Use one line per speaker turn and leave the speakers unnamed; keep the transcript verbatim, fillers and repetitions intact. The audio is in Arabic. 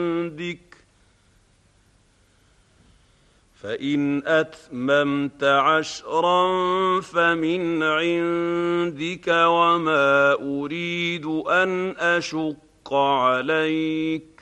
عندك فإن أتممت عشرا فمن عندك وما أريد أن أشق عليك